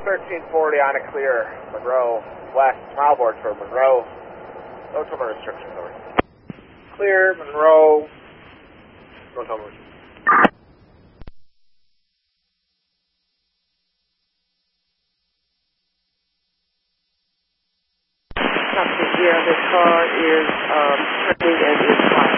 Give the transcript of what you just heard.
1340 on a clear. Monroe, west, Smileboard for Monroe. No total restrictions, over. Clear, Monroe. No total restrictions. This car is turning and is